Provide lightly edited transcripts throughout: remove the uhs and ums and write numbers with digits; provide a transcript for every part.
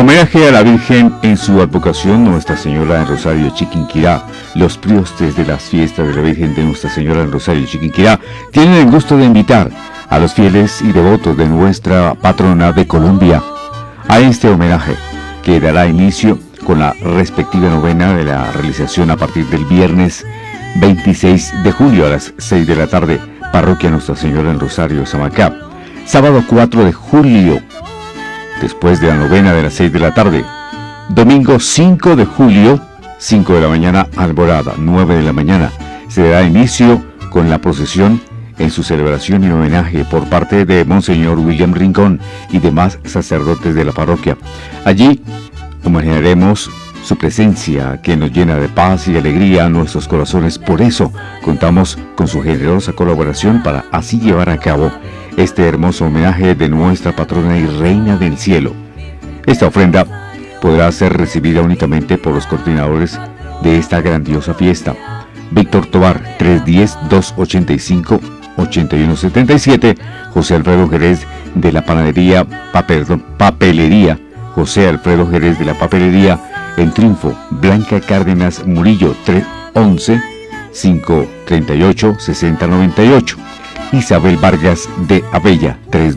Homenaje a la Virgen en su advocación Nuestra Señora en Rosario Chiquinquirá. Los priostes de las fiestas de la Virgen de Nuestra Señora en Rosario Chiquinquirá tienen el gusto de invitar a los fieles y devotos de nuestra patrona de Colombia a este homenaje, que dará inicio con la respectiva novena de la realización a partir del viernes 26 de julio a las 6 de la tarde, Parroquia Nuestra Señora en Rosario, Samacá. Sábado 4 de julio, después de la novena de las 6 de la tarde. Domingo 5 de julio, 5 de la mañana, alborada, 9 de la mañana. Se dará inicio con la procesión en su celebración y homenaje por parte de Monseñor William Rincón y demás sacerdotes de la parroquia. Allí homenajearemos su presencia, que nos llena de paz y alegría a nuestros corazones. Por eso contamos con su generosa colaboración para así llevar a cabo este hermoso homenaje de nuestra patrona y reina del cielo. Esta ofrenda podrá ser recibida únicamente por los coordinadores de esta grandiosa fiesta. Víctor Tobar, 310-285-8177, José Alfredo Jerez de la papelería, José Alfredo Jerez de la papelería en Triunfo, Blanca Cárdenas Murillo, 311-538-6098. Isabel Vargas de Abella,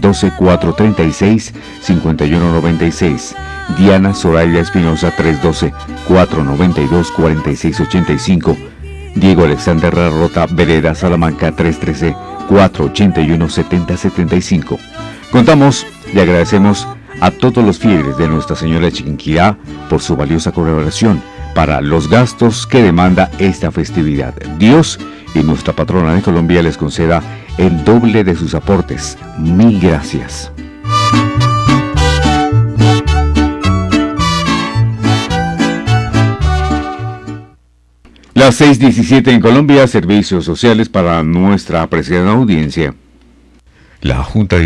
312-436-5196. Diana Soraya Espinosa, 312-492-4685. Diego Alexander Rarrota Vereda Salamanca, 313-481-7075. Contamos y agradecemos a todos los fieles de Nuestra Señora de Chiquinquirá por su valiosa colaboración para los gastos que demanda esta festividad. Dios y nuestra patrona de Colombia les conceda el doble de sus aportes. Mil gracias. Las 6:17 en Colombia, servicios sociales para nuestra apreciada audiencia. La Junta